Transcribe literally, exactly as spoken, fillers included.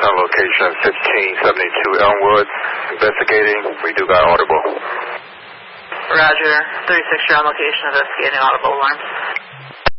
on location fifteen seventy-two Elmwood. Investigating. We do got audible. Roger. thirty-six, you're on location investigating audible alarms.